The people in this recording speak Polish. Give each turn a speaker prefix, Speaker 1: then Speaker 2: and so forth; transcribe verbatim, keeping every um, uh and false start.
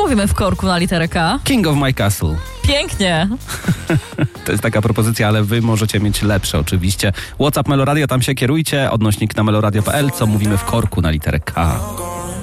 Speaker 1: mówimy w korku na literę K?
Speaker 2: King of My Castle.
Speaker 1: Pięknie.
Speaker 2: To jest taka propozycja, ale wy możecie mieć lepsze oczywiście. WhatsApp Meloradio, tam się kierujcie. Odnośnik na meloradio kropka p l. Co mówimy w korku na literę K?